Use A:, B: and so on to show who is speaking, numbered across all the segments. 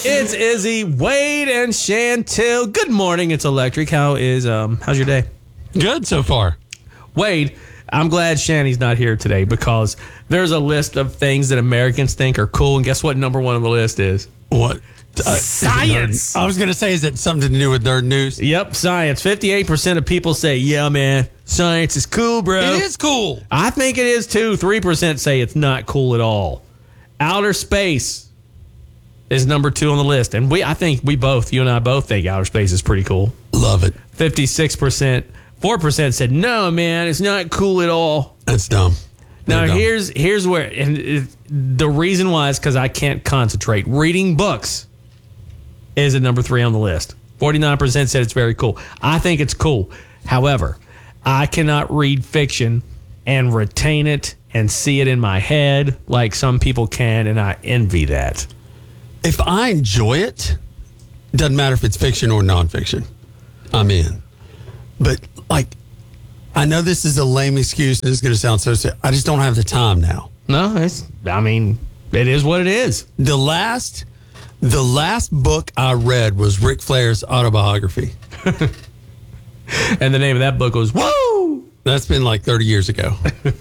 A: It's Izzy, Wade, and Chantel. Good morning. It's Electric. How's your day?
B: Good so far.
A: Wade, I'm glad Shanny's not here today because there's a list of things that Americans think are cool, and guess what number one on the list is?
B: What?
A: Science.
B: I was going to say, is it something to do with nerd news?
A: Yep, science. 58% of people say, yeah, man, science is cool, bro.
B: It is cool.
A: I think it is, too. 3% say it's not cool at all. Outer space is number 2 on the list. And you and I both think outer space is pretty cool.
B: Love it.
A: 56%. 4% said, no, man, it's not cool at all.
B: That's dumb.
A: Now, here's where, and the reason why is because I can't concentrate. Reading books is at number 3 on the list. 49% said it's very cool. I think it's cool. However, I cannot read fiction and retain it and see it in my head like some people can, and I envy that.
B: If I enjoy it, doesn't matter if it's fiction or nonfiction, I'm in. But, I know this is a lame excuse, and it's going to sound so sick. I just don't have the time now.
A: No, it is what it is.
B: The last book I read was Ric Flair's autobiography.
A: And the name of that book was Woo!
B: That's been like 30 years ago.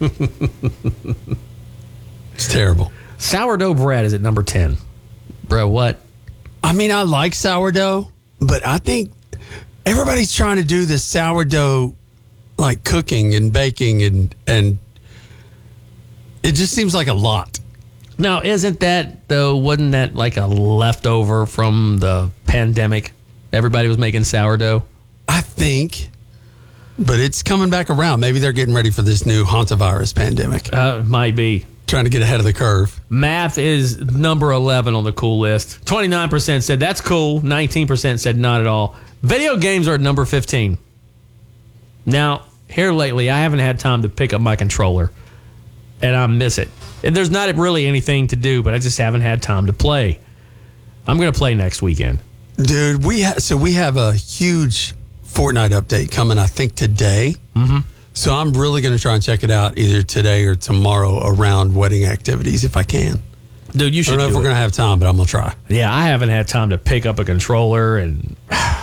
B: It's terrible.
A: Sourdough bread is at number 10. Bro, what?
B: I mean, I like sourdough, but I think everybody's trying to do this sourdough like cooking and baking and it just seems like a lot.
A: Now, wasn't that like a leftover from the pandemic? Everybody was making sourdough.
B: I think, but it's coming back around. Maybe they're getting ready for this new hantavirus pandemic.
A: Might be.
B: Trying to get ahead of the curve.
A: Math is number 11 on the cool list. 29% said that's cool. 19% said not at all. Video games are at number 15. Now, here lately, I haven't had time to pick up my controller, and I miss it. And there's not really anything to do, but I just haven't had time to play. I'm going to play next weekend.
B: Dude, we have a huge Fortnite update coming, I think, today.
A: Mm-hmm.
B: So I'm really going to try and check it out either today or tomorrow around wedding activities if I can.
A: Dude, you should.
B: I don't know if we're going to have time, but I'm going to try.
A: Yeah, I haven't had time to pick up a controller, and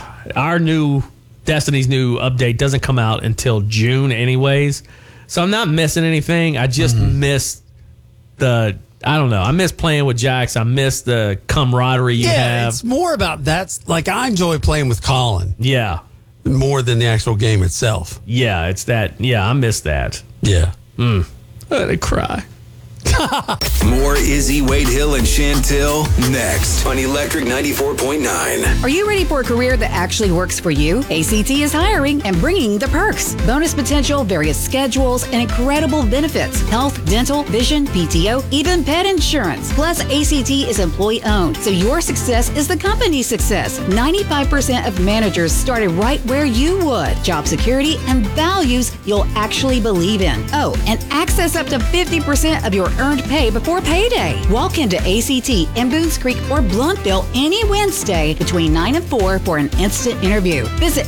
A: Destiny's new update doesn't come out until June anyways. So I'm not missing anything. I just miss I miss playing with Jax. I miss the camaraderie you have.
B: Yeah, it's more about I enjoy playing with Colin.
A: Yeah.
B: More than the actual game itself.
A: Yeah, it's that. Yeah, I miss that.
B: Yeah.
A: I'm going to cry.
C: More Izzy, Wade Hill, and Chantel next on Electric 94.9.
D: Are you ready for a career that actually works for you? ACT is hiring and bringing the perks. Bonus potential, various schedules, and incredible benefits. Health, dental, vision, PTO, even pet insurance. Plus, ACT is employee-owned, so your success is the company's success. 95% of managers started right where you would. Job security and values you'll actually believe in. Oh, and access up to 50% of your earned pay before payday. Walk into ACT in Boones Creek or Blunkville any Wednesday between 9 and 4 for an instant interview. Visit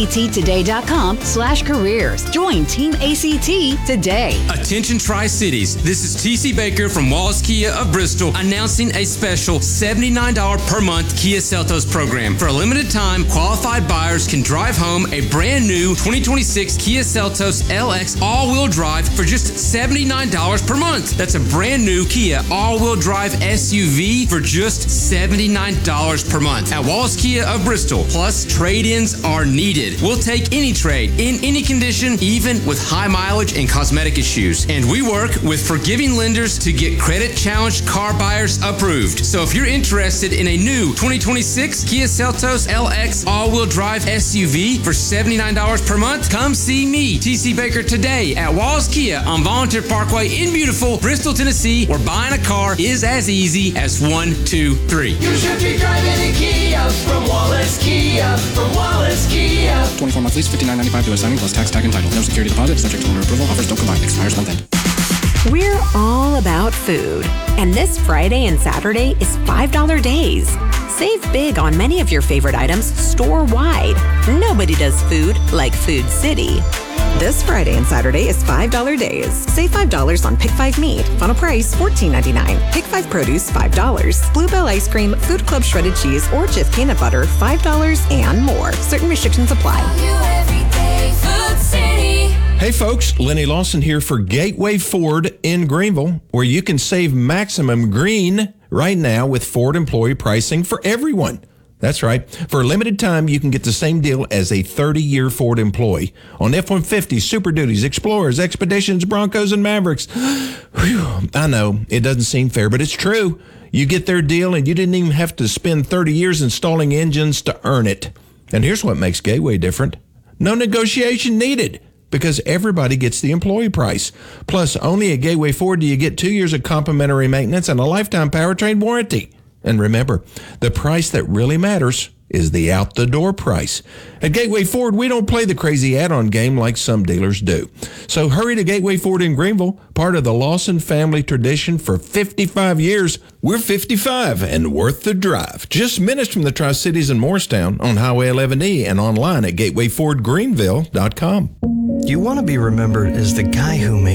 D: acttoday.com/careers. Join Team ACT today.
E: Attention Tri-Cities. This is TC Baker from Wallace Kia of Bristol announcing a special $79 per month Kia Seltos program. For a limited time, qualified buyers can drive home a brand new 2026 Kia Seltos LX all-wheel drive for just $79 per month. That's a brand new Kia all-wheel drive SUV for just $79 per month at Wallace Kia of Bristol. Plus, trade-ins are needed. We'll take any trade in any condition, even with high mileage and cosmetic issues. And we work with forgiving lenders to get credit-challenged car buyers approved. So if you're interested in a new 2026 Kia Seltos LX all-wheel drive SUV for $79 per month, come see me, TC Baker, today at Wallace Kia on Volunteer Parkway in beautiful Bristol, Tennessee, where buying a car is as easy as 1, 2, 3.
F: You should be driving a Kia from Wallace Kia, from Wallace Kia.
G: 24 month lease, $59.95 to signing plus tax tag and title. No security deposit, subject to owner approval. Offers don't combine. Expires month end.
H: We're all about food, and this Friday and Saturday is $5 days. Save big on many of your favorite items store-wide. Nobody does food like Food City. This Friday and Saturday is $5 days. Save $5 on Pick 5 meat. Final price $14.99. Pick 5 produce $5. Bluebell ice cream, Food Club shredded cheese, or Jif peanut butter $5 and more. Certain restrictions apply.
I: Hey folks, Lenny Lawson here for Gateway Ford in Greenville, where you can save maximum green right now with Ford employee pricing for everyone. That's right. For a limited time, you can get the same deal as a 30-year Ford employee on F-150s, Super Duties, Explorers, Expeditions, Broncos, and Mavericks. Whew, I know, it doesn't seem fair, but it's true. You get their deal, and you didn't even have to spend 30 years installing engines to earn it. And here's what makes Gateway different. No negotiation needed, because everybody gets the employee price. Plus, only at Gateway Ford do you get 2 years of complimentary maintenance and a lifetime powertrain warranty. And remember, the price that really matters is the out-the-door price. At Gateway Ford, we don't play the crazy add-on game like some dealers do. So hurry to Gateway Ford in Greenville, part of the Lawson family tradition for 55 years. We're 55 and worth the drive. Just minutes from the Tri-Cities in Morristown on Highway 11E and online at gatewayfordgreenville.com.
J: You want to be remembered as the guy who made